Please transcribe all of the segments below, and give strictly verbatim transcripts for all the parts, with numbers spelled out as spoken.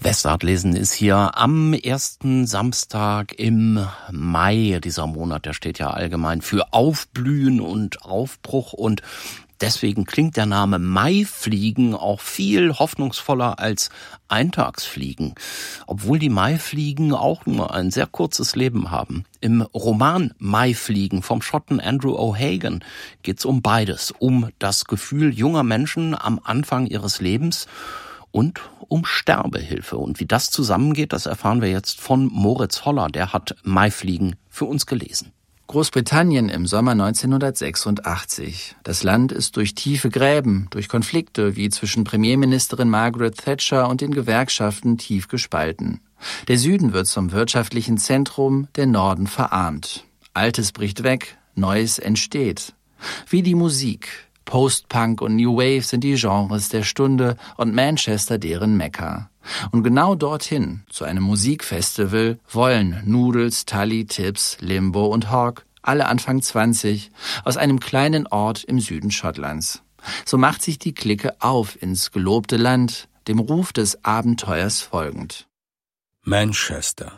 Westart-Lesen ist hier am ersten Samstag im Mai. Dieser Monat, der steht ja allgemein für Aufblühen und Aufbruch, und deswegen klingt der Name Maifliegen auch viel hoffnungsvoller als Eintagsfliegen, obwohl die Maifliegen auch nur ein sehr kurzes Leben haben. Im Roman Maifliegen vom Schotten Andrew O'Hagan geht es um beides, um das Gefühl junger Menschen am Anfang ihres Lebens und um Sterbehilfe. Und wie das zusammengeht, das erfahren wir jetzt von Moritz Holler. Der hat Maifliegen für uns gelesen. Großbritannien im Sommer neunzehnhundertsechsundachtzig. Das Land ist durch tiefe Gräben, durch Konflikte wie zwischen Premierministerin Margaret Thatcher und den Gewerkschaften tief gespalten. Der Süden wird zum wirtschaftlichen Zentrum, der Norden verarmt. Altes bricht weg, Neues entsteht. Wie die Musik. Post-Punk und New Wave sind die Genres der Stunde und Manchester deren Mekka. Und genau dorthin, zu einem Musikfestival, wollen Noodles, Tully, Tibbs, Limbo und Hawk, alle Anfang zwanzig, aus einem kleinen Ort im Süden Schottlands. So macht sich die Clique auf ins gelobte Land, dem Ruf des Abenteuers folgend. Manchester.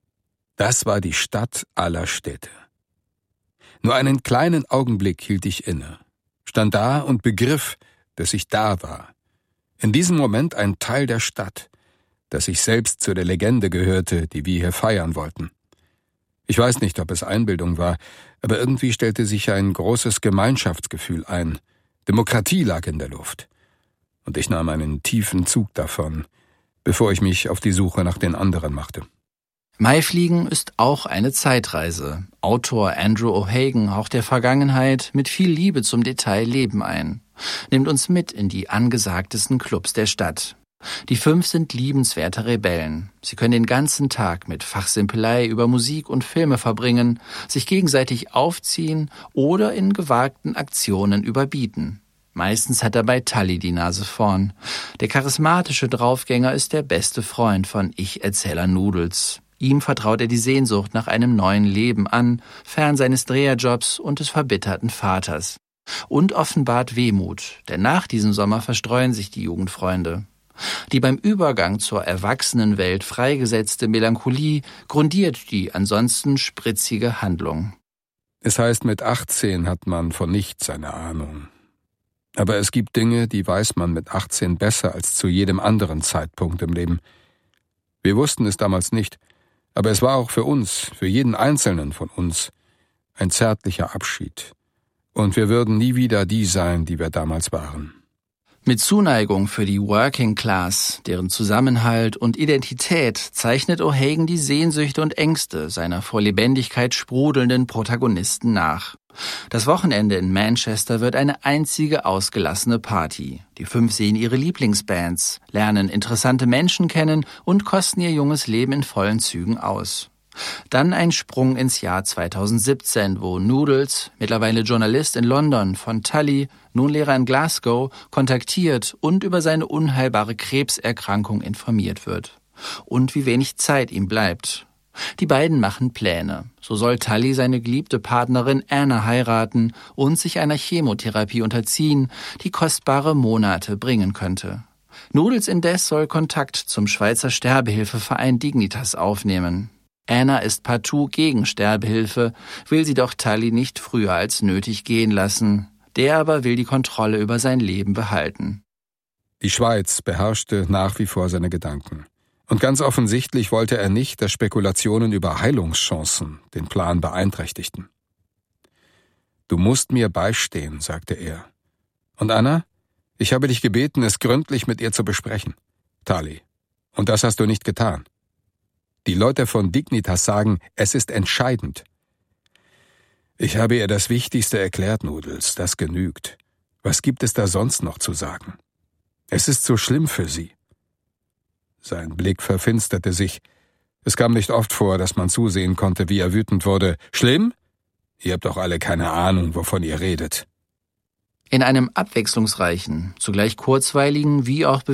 Das war die Stadt aller Städte. Nur einen kleinen Augenblick hielt ich inne, stand da und begriff, dass ich da war. In diesem Moment ein Teil der Stadt, dass ich selbst zu der Legende gehörte, die wir hier feiern wollten. Ich weiß nicht, ob es Einbildung war, aber irgendwie stellte sich ein großes Gemeinschaftsgefühl ein. Demokratie lag in der Luft. Und ich nahm einen tiefen Zug davon, bevor ich mich auf die Suche nach den anderen machte. Maifliegen ist auch eine Zeitreise. Autor Andrew O'Hagan haucht der Vergangenheit mit viel Liebe zum Detail Leben ein. Nimmt uns mit in die angesagtesten Clubs der Stadt. Die fünf sind liebenswerte Rebellen. Sie können den ganzen Tag mit Fachsimpelei über Musik und Filme verbringen, sich gegenseitig aufziehen oder in gewagten Aktionen überbieten. Meistens hat dabei Tully die Nase vorn. Der charismatische Draufgänger ist der beste Freund von Ich-Erzähler Noodles. Ihm vertraut er die Sehnsucht nach einem neuen Leben an, fern seines Dreherjobs und des verbitterten Vaters. Und offenbart Wehmut, denn nach diesem Sommer verstreuen sich die Jugendfreunde. Die beim Übergang zur Erwachsenenwelt freigesetzte Melancholie grundiert die ansonsten spritzige Handlung. Es heißt, mit achtzehn hat man von nichts eine Ahnung. Aber es gibt Dinge, die weiß man mit achtzehn besser als zu jedem anderen Zeitpunkt im Leben. Wir wussten es damals nicht, aber es war auch für uns, für jeden Einzelnen von uns, ein zärtlicher Abschied. Und wir würden nie wieder die sein, die wir damals waren. Mit Zuneigung für die Working Class, deren Zusammenhalt und Identität zeichnet O'Hagan die Sehnsüchte und Ängste seiner vor Lebendigkeit sprudelnden Protagonisten nach. Das Wochenende in Manchester wird eine einzige ausgelassene Party. Die fünf sehen ihre Lieblingsbands, lernen interessante Menschen kennen und kosten ihr junges Leben in vollen Zügen aus. Dann ein Sprung ins Jahr zweitausendsiebzehn, wo Noodles, mittlerweile Journalist in London, von Tully, nun Lehrer in Glasgow, kontaktiert und über seine unheilbare Krebserkrankung informiert wird. Und wie wenig Zeit ihm bleibt. Die beiden machen Pläne. So soll Tully seine geliebte Partnerin Anna heiraten und sich einer Chemotherapie unterziehen, die kostbare Monate bringen könnte. Noodles indes soll Kontakt zum Schweizer Sterbehilfeverein Dignitas aufnehmen. Anna ist partout gegen Sterbehilfe, will sie doch Tully nicht früher als nötig gehen lassen. Der aber will die Kontrolle über sein Leben behalten. Die Schweiz beherrschte nach wie vor seine Gedanken. Und ganz offensichtlich wollte er nicht, dass Spekulationen über Heilungschancen den Plan beeinträchtigten. »Du musst mir beistehen«, sagte er. »Und Anna, ich habe dich gebeten, es gründlich mit ihr zu besprechen. Tully, und das hast du nicht getan. Die Leute von Dignitas sagen, es ist entscheidend.« »Ich habe ihr das Wichtigste erklärt, Noodles, das genügt. Was gibt es da sonst noch zu sagen? Es ist so schlimm für sie.« Sein Blick verfinsterte sich. Es kam nicht oft vor, dass man zusehen konnte, wie er wütend wurde. »Schlimm? Ihr habt doch alle keine Ahnung, wovon ihr redet.« In einem abwechslungsreichen, zugleich kurzweiligen wie auch